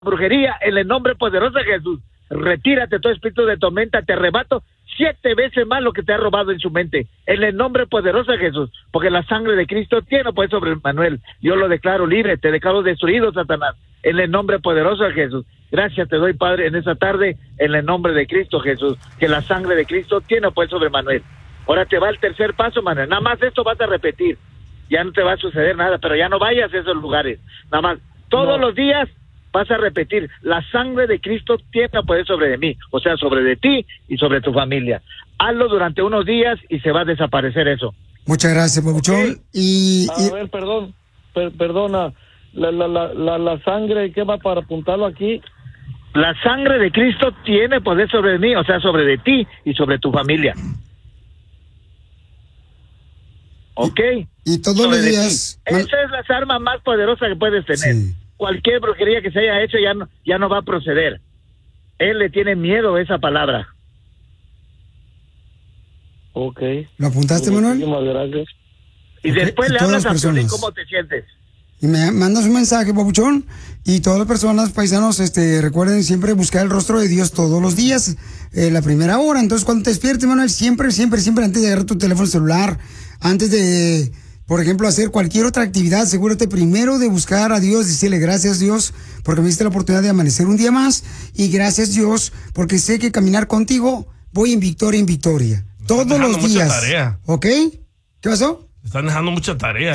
brujería, en el nombre poderoso de Jesús. Retírate todo espíritu de tormenta, te arrebato 7 veces más lo que te ha robado en su mente, en el nombre poderoso de Jesús, porque la sangre de Cristo tiene poder sobre Manuel. Yo lo declaro libre, te declaro destruido, Satanás, en el nombre poderoso de Jesús. Gracias te doy, Padre, en esta tarde, en el nombre de Cristo Jesús, que la sangre de Cristo tiene poder sobre Manuel. Ahora te va el tercer paso, Manuel, nada más esto vas a repetir, ya no te va a suceder nada, pero ya no vayas a esos lugares, nada más, todos los días vas a repetir, la sangre de Cristo tiene poder sobre de mí, o sea, sobre de ti y sobre tu familia. Hazlo durante unos días y se va a desaparecer eso. Muchas gracias, Papuchón. Okay. A ver, perdona, la sangre, ¿qué va para apuntarlo aquí? La sangre de Cristo tiene poder sobre mí, o sea, sobre de ti y sobre tu familia. ¿Ok? Y todos los días... Esa es la arma más poderosa que puedes tener. Sí. Cualquier brujería que se haya hecho ya no va a proceder. Él le tiene miedo a esa palabra. Ok. ¿Lo apuntaste, Manuel? Muchísimas gracias. Y después le hablas a Piolín cómo te sientes. Y me mandas un mensaje, Papuchón. Y todas las personas, paisanos, recuerden siempre buscar el rostro de Dios todos los días, la primera hora. Entonces, cuando te despiertes, Manuel, siempre, antes de agarrar tu teléfono celular, antes de... por ejemplo, hacer cualquier otra actividad, asegúrate primero de buscar a Dios, decirle gracias Dios, porque me diste la oportunidad de amanecer un día más, y gracias Dios, porque sé que caminar contigo voy en victoria. Todos los días. Mucha tarea. ¿Ok? ¿Qué pasó? Están dejando mucha tarea.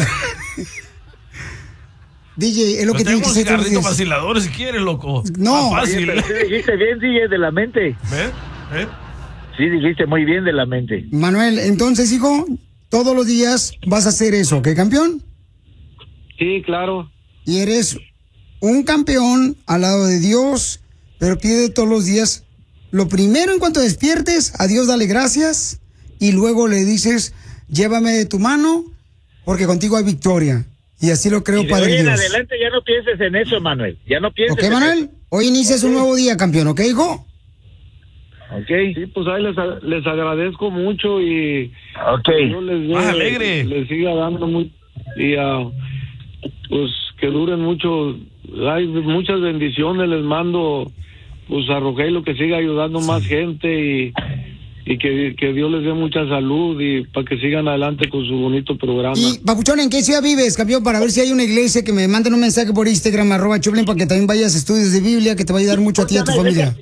DJ, es lo que tiene que ser. Tengo un vacilador si quieres, loco. No. Fácil. Sí, dijiste bien, DJ, de la mente. ¿Ves? Sí, dijiste muy bien de la mente. Manuel, entonces, hijo, todos los días vas a hacer eso, ¿ok, campeón? Sí, claro. Y eres un campeón al lado de Dios, pero pide todos los días, lo primero en cuanto despiertes, a Dios dale gracias, y luego le dices, llévame de tu mano, porque contigo hay victoria. Y así lo creo, Padre Dios. En adelante ya no pienses en eso, Manuel. Ya no pienses en Manuel? Eso. Hoy inicias un nuevo día, campeón, ¿ok, hijo? Okay. Sí, pues ahí les agradezco mucho y yo más alegre les siga dando muy y pues que duren mucho. Hay muchas bendiciones, les mando pues a Rogelio, que siga ayudando más gente y que Dios les dé mucha salud y para que sigan adelante con su bonito programa. Y Papuchón, ¿en qué ciudad vives, campeón? Para ver si hay una iglesia, que me manden un mensaje por Instagram, @Choplin, para que también vayas a estudios de Biblia, que te va a ayudar mucho a ti y a tu familia.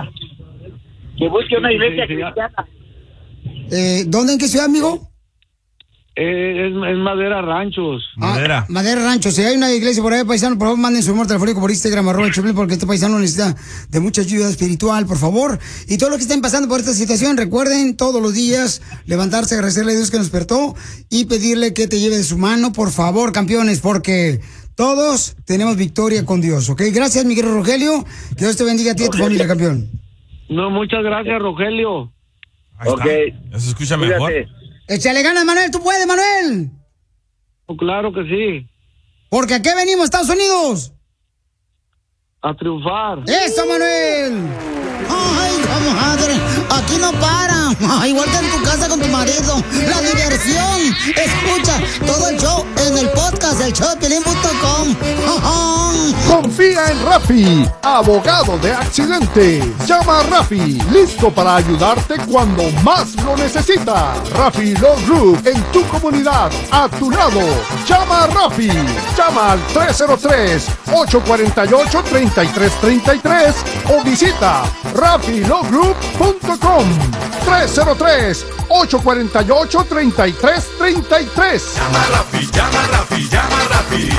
Que busque una iglesia cristiana. ¿Dónde, en qué ciudad, amigo? Es Madera Ranchos. Madera Ranchos. Si hay una iglesia por ahí, paisano, por favor, manden su número telefónico por Instagram, @Choplin, porque este paisano necesita de mucha ayuda espiritual, por favor. Y todos los que estén pasando por esta situación, recuerden todos los días levantarse, agradecerle a Dios que nos despertó y pedirle que te lleve de su mano, por favor, campeones, porque todos tenemos victoria con Dios, ¿ok? Gracias, mi querido Rogelio. Que Dios te bendiga a ti y a tu familia, campeón. No, muchas gracias, Rogelio. Ahí está. Eso se escucha mejor. Échale ganas, Manuel, tú puedes, Manuel. Claro que sí. Porque ¿a qué venimos, Estados Unidos? A triunfar. ¡Eso, Manuel! ¡Ay, comadre! Aquí no para. Igual que en tu casa con tu marido. La diversión. Escucha todo el show en el podcast del showdepiolín.com. Confía en Rafi, abogado de accidente. Llama a Rafi, listo para ayudarte cuando más lo necesita. Rafi Law Group, en tu comunidad, a tu lado. Llama a Rafi. Llama al 303-848-3333 o visita RafiLawGroup.com. 303-848-3333. Llama a Rafi, llama a Rafi, llama a Rafi.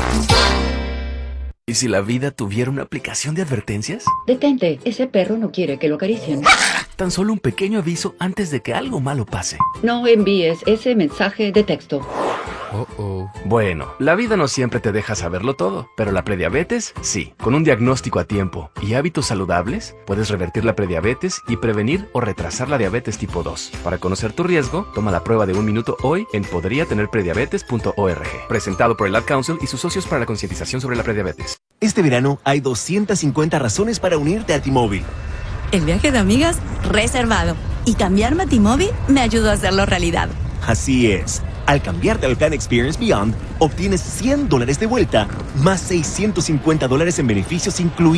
¿Y si la vida tuviera una aplicación de advertencias? Detente, ese perro no quiere que lo acaricien. Tan solo un pequeño aviso antes de que algo malo pase. No envíes ese mensaje de texto. Bueno, la vida no siempre te deja saberlo todo, pero la prediabetes, sí. Con un diagnóstico a tiempo y hábitos saludables, puedes revertir la prediabetes y prevenir o retrasar la diabetes tipo 2. Para conocer tu riesgo, toma la prueba de 1 minuto hoy en podriatenerprediabetes.org. Presentado por el Ad Council y sus socios para la concientización sobre la prediabetes. Este verano hay 250 razones para unirte a T-Mobile. El viaje de amigas reservado. Y cambiarme a T-Mobile me ayudó a hacerlo realidad. Así es. Al cambiarte al plan Experience Beyond, obtienes $100 de vuelta, más $650 en beneficios incluidos.